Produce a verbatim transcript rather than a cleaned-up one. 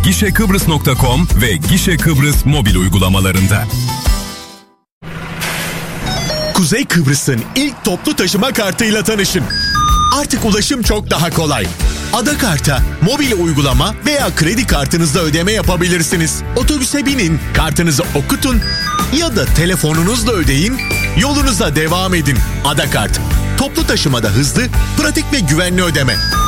gişe kıbrıs nokta com ve Gişe Kıbrıs mobil uygulamalarında. Kuzey Kıbrıs'ın ilk toplu taşıma kartıyla tanışın. Artık ulaşım çok daha kolay. Ada Kart'a mobil uygulama veya kredi kartınızla ödeme yapabilirsiniz. Otobüse binin, kartınızı okutun ya da telefonunuzla ödeyin, yolunuza devam edin. Ada Kart, toplu taşımada hızlı, pratik ve güvenli ödeme.